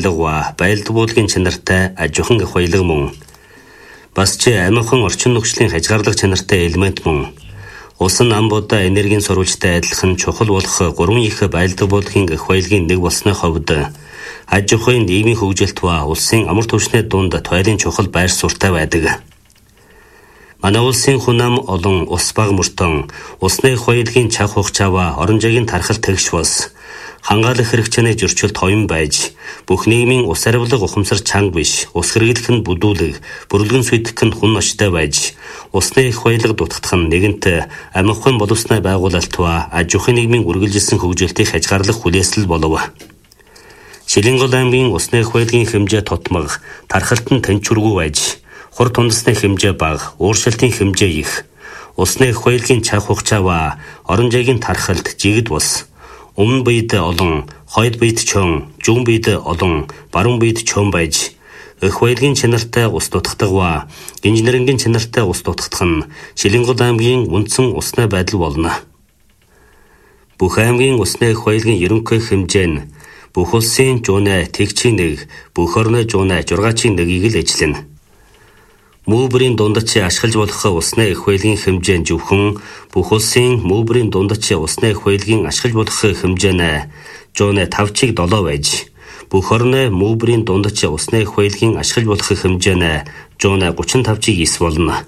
баялаг ба баялаг буулгын чанартай аж ахуйн их баялаг мөн. Бас ч амархан орчин нөхцөлийн хязгаарлах чанартай элемент мөн. Усан амбуудаа энергийн сурвалжтай адилхан чухал болох 3 их баялаг буулгын их баялагын нэг болсны хувьд аж ахуйн нийгмийн хөгжилт ба улсын амар түвшний дунд туйлын чухал байр суурьтай байдаг. Манай улсын хүн ам олон ус баг мөртөн усны их баялагын чах хугацаа орон зайгийн тархалт тэгш бас хангаалах хэрэгцээний зөрчилд тоон байж бүх нийгмийн ус арвилга ухамсар чанга биш ус хэрэглэх нь бүдүүлэг бүрэлдэн сүйтгэх нь хүн ноштой байж усны их баялаг дутагдах нь нэгэнт амархан боловсны байгуулалт ба аж ахуйн нийгмийн үргэлжилсэн хөгжилтийг хязгаарлах хүлээсэл болов. Шилэнгол аймгийн усны их баялагын хэмжээ тутмаг тархалт нь тэнцвэргүй байж хур тундасны хэмжээ бага ууршилтын хэмжээ их усны их баялагын чах хугацаа ба орон зайгийн тархалт жигд бус өмнө биед олон, хойд биед чон, зүүн биед олон, баруун биед чон байж их баялагын чанартай ус дутагдах ба инженерингийн чанартай ус дутагдах нь Шилэнгол аймгийн үндсэн усны байдал болно. Бүх аймгийн усны их баялагын ерөнхий хэмжээ нь бүх улсын жуунай тэгчийн нэг, бүх орны жуунай 6-ийн 1-ийг л эзлэнэ. Мөбрийн дундачийн ашиглаж болох усны их баялагын хэмжээ нь зөвхөн бүх улсын мөбрийн дундачийн усны их баялагын ашиглаж болох хэмжээ нь 105-7 байж бүх орны мөбрийн дундачийн усны их баялагын ашиглаж болох хэмжээ нь 135-9 болно.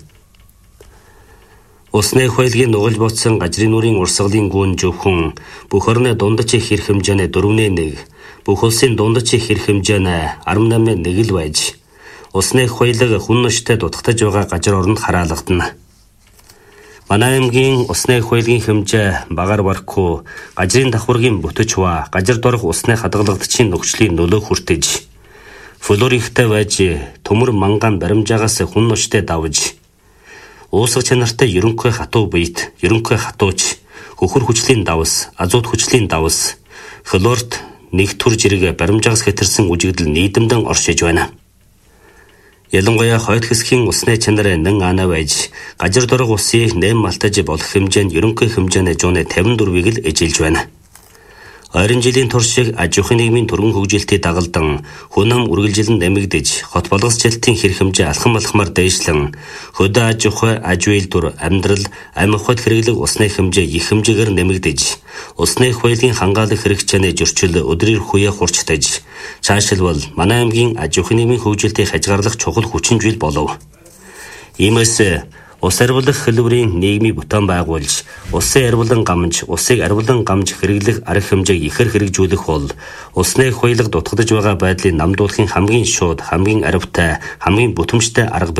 Усны их баялагын нугалж ботсон гажрын нүрийн урсгалын гүн зөвхөн бүх орны дундачийн хэр хэмжээ нь 4-1, бүх улсын дундачийн хэр хэмжээ нь 18-1 л байж усны их баялаг хүн ноштой дутагдж байгаа газар оронд хараалгадана. Манай аймгийн усны их баялагын хэмжээ багаар барахгүй гажрын давхаргийн бүтэч ба газар дорох усны хадгалагдчихын нөхцөлийн нөлөө хүртэж флор ихтэй байж төмөр манган баримжаагаас хүн ноштой давж уусгах чанартай ерөнхий хатуу биет ерөнхий хатууч хөхөр хүчлийн давс азот хүчлийн давс флорт нэг төр зэрэг баримжаагаас хэтэрсэн үжигдэл нийдэмдэн оршиж байна. Ялангуяа хойд хэсгийн усны чанар нэн ана байж газар дорох усыг нэм малтаж болох хэмжээнд ерөнхий хэмжээний 154-ийг л эжилж байна. Ойрын жилийн туршиг аж ахуйн нийгмийн төргөн хөгжилтийг дагалдан хүн ам үргэлжилэн нэмэгдэж хот болгосчлтын хэр хэмжээ алхам алхмаар дээшлэн хөдөө аж ахуй аж үйлдвэр амьдрал амь ахуйд хэрэглэх усны хэмжээ их хэмжээгээр нэмэгдэж усны их баялагын хангаалах хэрэгцээний зөрчил өдрөөр хүя хурцтаж цаашилбал манай аймгийн аж ахуйн нийгмийн хөгжилтийг хязгаарлах чухал хүчин зүйл болов. Иймээс ус арвилах хэлбэрийн нийгмийн бүтээн байгуулж, усын арвилан гамж, усыг арвилан гамж хэрэглэх арга хэмжээг ихэр хэрэгжүүлэх бол усны их баялаг дутагдж байгаа байдлыг намдуулахын хамгийн шууд, хамгийн аривтай, хамгийн бүтэмжтэй арга